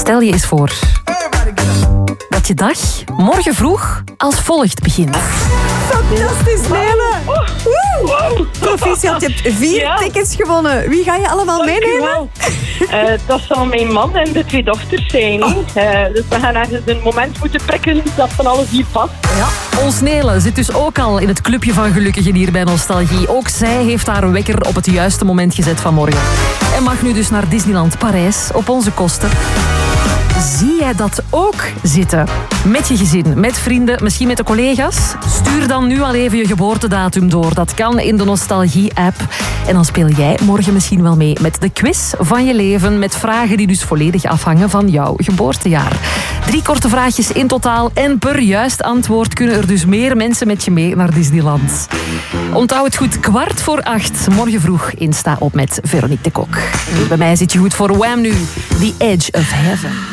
Stel je eens voor dat je dag morgen vroeg als volgt begint. Fantastisch, Nele. Proficiat, je hebt 4 tickets gewonnen. Wie ga je allemaal meenemen? Dat zal mijn man en de 2 dochters zijn. Dus we gaan ergens een moment moeten prikken dat van alles hier past. Ja, ons Nele zit dus ook al in het clubje van gelukkigen hier bij Nostalgie. Ook zij heeft haar wekker op het juiste moment gezet vanmorgen. En mag nu dus naar Disneyland Parijs op onze kosten. Zie jij dat ook zitten? Met je gezin, met vrienden, misschien met de collega's? Stuur dan nu al even je geboortedatum door. Dat kan in de Nostalgie-app. En dan speel jij morgen misschien wel mee met de quiz van je leven. Met vragen die dus volledig afhangen van jouw geboortejaar. 3 korte vraagjes in totaal. En per juist antwoord kunnen er dus meer mensen met je mee naar Disneyland. Onthoud het goed, 7:15. Morgen vroeg Insta op met Veronique de Kok. Bij mij zit je goed voor Wham nu. The Edge of Heaven.